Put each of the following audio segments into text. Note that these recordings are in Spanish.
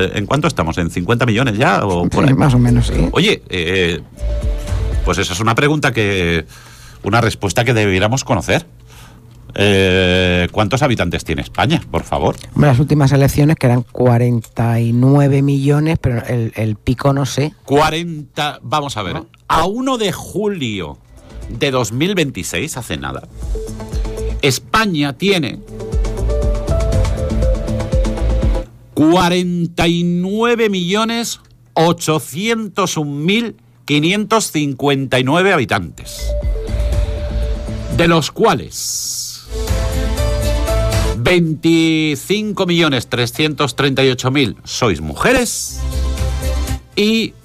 ¿En cuánto estamos? ¿En 50 millones ya? ¿O por ahí? Más o menos, sí. Oye, pues esa es una respuesta que debiéramos conocer. ¿Cuántos habitantes tiene España, por favor? Las últimas elecciones, que eran 49 millones, pero el pico no sé. 40, vamos a ver, ¿no? A 1 de julio de 2026, hace nada, España tiene 49.801.559 habitantes, de los cuales 25.338.000 sois mujeres y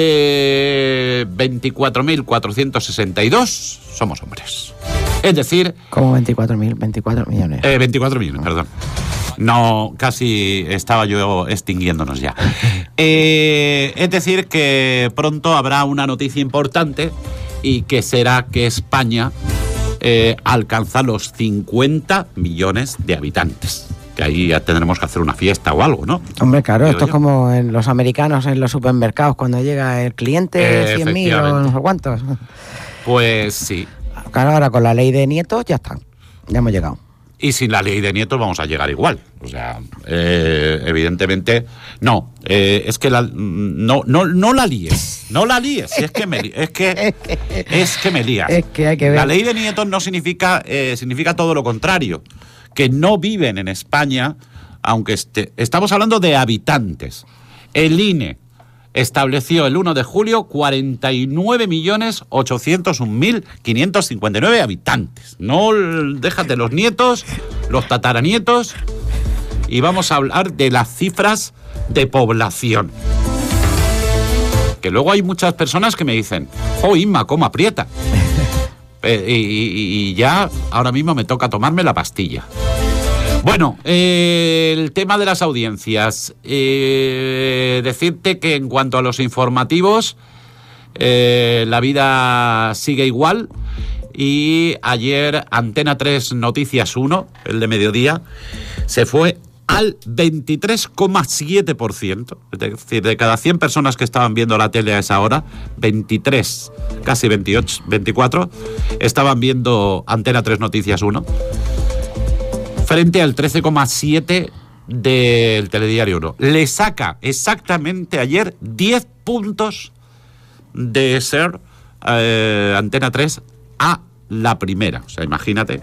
24.462 somos hombres. Es decir... ¿Cómo 24 millones? 24 millones, perdón. No, casi estaba yo extinguiéndonos ya. Es decir, que pronto habrá una noticia importante y que será que España alcanza los 50 millones de habitantes. Que ahí ya tendremos que hacer una fiesta o algo, ¿no? Hombre, claro, esto es como en los americanos en los supermercados, cuando llega el cliente, 100.000 o no sé cuántos. Pues sí. Claro, ahora con la ley de nietos ya está, ya hemos llegado. Y sin la ley de nietos vamos a llegar igual. O sea, evidentemente, no. Es que no la líes. No la líes. Es que me lías. Es que hay que ver. La ley de nietos no significa todo lo contrario. Que no viven en España, aunque estamos hablando de habitantes. El INE estableció el 1 de julio 49.801.559 habitantes. No déjate los nietos, los tataranietos, y vamos a hablar de las cifras de población. Que luego hay muchas personas que me dicen, ¡oh, Inma, cómo aprieta! Y ya ahora mismo me toca tomarme la pastilla. Bueno, el tema de las audiencias. Decirte que en cuanto a los informativos, la vida sigue igual. Y ayer Antena 3 Noticias 1, el de mediodía, se fue al 23,7%. Es decir, de cada 100 personas que estaban viendo la tele a esa hora, 23, casi 28, 24, estaban viendo Antena 3 Noticias 1. Frente al 13,7% del Telediario 1. Le saca exactamente ayer 10 puntos de ser Antena 3 a la primera. O sea, imagínate.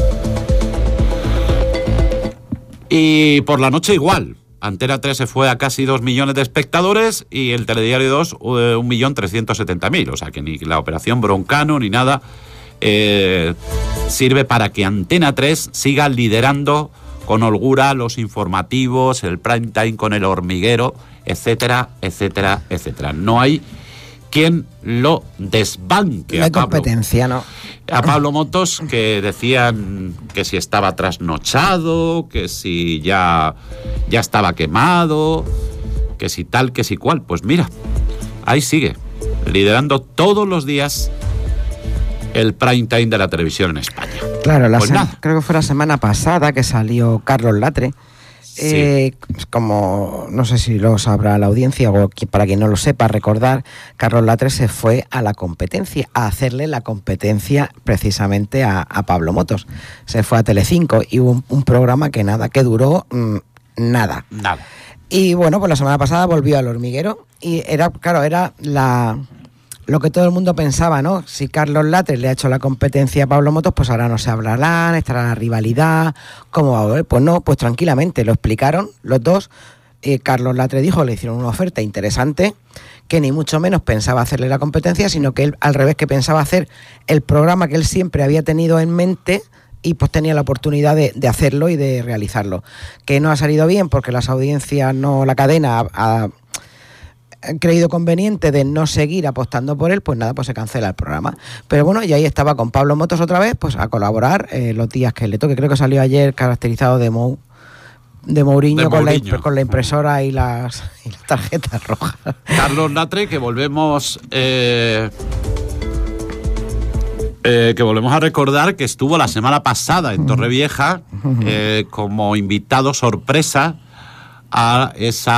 Y por la noche igual. Antena 3 se fue a casi 2 millones de espectadores y el Telediario 2 1.370.000. O sea, que ni la operación Broncano ni nada sirve para que Antena 3 siga liderando con holgura los informativos, el prime time con El Hormiguero, etcétera, etcétera, etcétera. No hay quien lo desbanque. No hay competencia, ¿no? A Pablo Motos, que decían que si estaba trasnochado, que si ya estaba quemado, que si tal, que si cual. Pues mira, ahí sigue, liderando todos los días el prime time de la televisión en España. Claro, creo que fue la semana pasada que salió Carlos Latre. Sí. Como no sé si lo sabrá la audiencia o para quien no lo sepa, recordar, Carlos Latre se fue a la competencia, a hacerle la competencia precisamente a Pablo Motos. Se fue a Telecinco y hubo un programa que duró nada. Y bueno, pues la semana pasada volvió al Hormiguero y era lo que todo el mundo pensaba, ¿no? Si Carlos Latre le ha hecho la competencia a Pablo Motos, pues ahora no se hablarán, estará la rivalidad, ¿cómo va a ver? Pues no, pues tranquilamente, lo explicaron los dos. Carlos Latre dijo, le hicieron una oferta interesante, que ni mucho menos pensaba hacerle la competencia, sino que él, al revés, que pensaba hacer el programa que él siempre había tenido en mente y pues tenía la oportunidad de hacerlo y de realizarlo. Que no ha salido bien porque las audiencias, la cadena han creído conveniente de no seguir apostando por él, pues nada, pues se cancela el programa. Pero bueno, y ahí estaba con Pablo Motos otra vez, pues a colaborar los días que le toque. Creo que salió ayer caracterizado de Mourinho con la impresora y las tarjetas rojas. Carlos Latre, que volvemos a recordar que estuvo la semana pasada en Torrevieja como invitado sorpresa a esa